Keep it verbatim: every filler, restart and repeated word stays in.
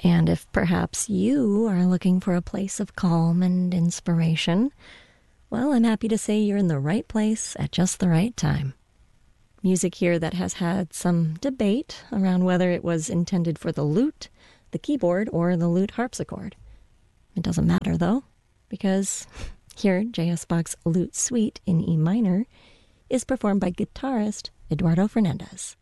And if perhaps you are looking for a place of calm and inspiration, well, I'm happy to say you're in the right place at just the right time. Music here that has had some debate around whether it was intended for the lute, the keyboard, or the lute harpsichord. It doesn't matter, though, because here, J S. Bach's Lute Suite in E minor is performed by guitarist Eduardo Fernandez.